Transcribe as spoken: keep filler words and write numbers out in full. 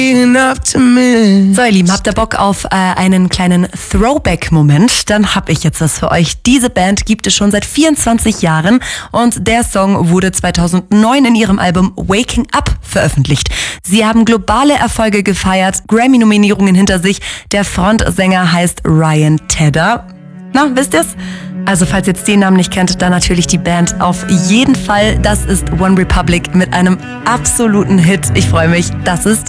So, ihr Lieben, habt ihr Bock auf äh, einen kleinen Throwback-Moment? Dann hab ich jetzt was für euch. Diese Band gibt es schon seit vierundzwanzig Jahren und der Song wurde zweitausendneun in ihrem Album Waking Up veröffentlicht. Sie haben globale Erfolge gefeiert, Grammy-Nominierungen hinter sich. Der Frontsänger heißt Ryan Tedder. Na, wisst ihr's? Also falls ihr jetzt den Namen nicht kennt, dann natürlich die Band auf jeden Fall. Das ist One Republic mit einem absoluten Hit. Ich freue mich. Das ist